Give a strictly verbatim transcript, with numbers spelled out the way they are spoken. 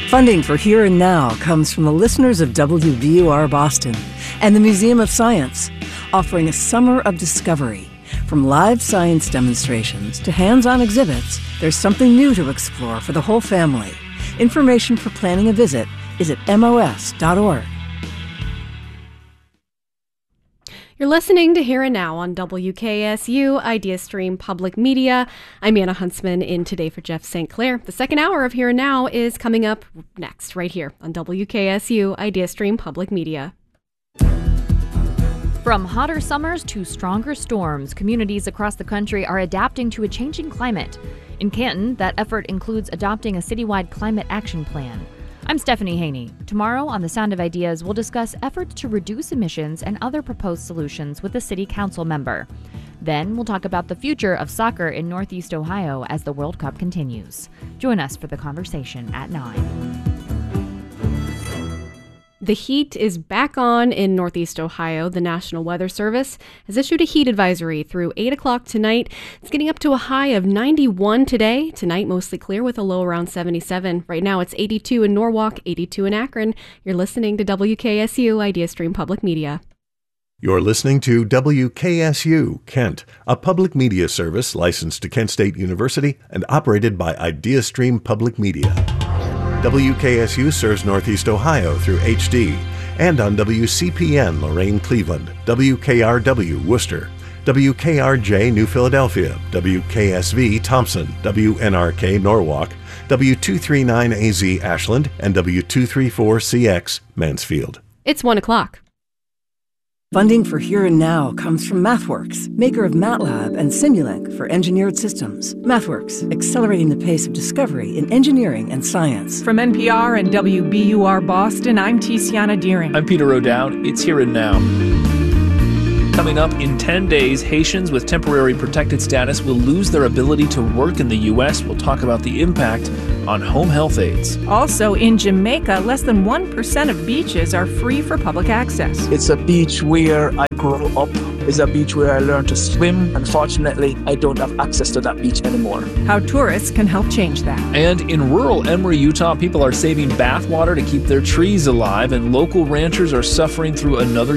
Funding for Here and Now comes from the listeners of W B U R Boston and the Museum of Science, offering a summer of discovery. From live science demonstrations to hands-on exhibits, there's something new to explore for the whole family. Information for planning a visit is at M O S dot org. You're listening to Here and Now on W K S U, IdeaStream Public Media. I'm Anna Huntsman in today for Jeff Saint Clair. The second hour of Here and Now is coming up next, right here on W K S U, IdeaStream Public Media. From hotter summers to stronger storms, communities across the country are adapting to a changing climate. In Canton, that effort includes adopting a citywide climate action plan. I'm Stephanie Haney. Tomorrow on The Sound of Ideas, we'll discuss efforts to reduce emissions and other proposed solutions with a city council member. Then we'll talk about the future of soccer in Northeast Ohio as the World Cup continues. Join us for the conversation at nine. The heat is back on in Northeast Ohio. The National Weather Service has issued a heat advisory through eight o'clock tonight. It's getting up to a high of ninety-one today. Tonight, mostly clear with a low around seventy-seven. Right now, it's eighty-two in Norwalk, eighty-two in Akron. You're listening to W K S U, IdeaStream Public Media. You're listening to W K S U, Kent, a public media service licensed to Kent State University and operated by IdeaStream Public Media. W K S U serves Northeast Ohio through H D and on W C P N Lorain Cleveland, W K R W Worcester, W K R J New Philadelphia, W K S V Thompson, W N R K Norwalk, W two thirty-nine A Z Ashland, and W two thirty-four C X Mansfield. It's one o'clock. Funding for Here and Now comes from MathWorks, maker of MATLAB and Simulink for engineered systems. MathWorks, accelerating the pace of discovery in engineering and science. From N P R and W B U R Boston, I'm Tiziana Deering. I'm Peter O'Dowd. It's Here and Now. Coming up in ten days, Haitians with temporary protected status will lose their ability to work in the U S. We'll talk about the impact on home health aides. Also, in Jamaica, less than one percent of beaches are free for public access. It's a beach where I grew up. It's a beach where I learned to swim. Unfortunately, I don't have access to that beach anymore. How tourists can help change that. And in rural Emory, Utah, people are saving bath water to keep their trees alive, and local ranchers are suffering through another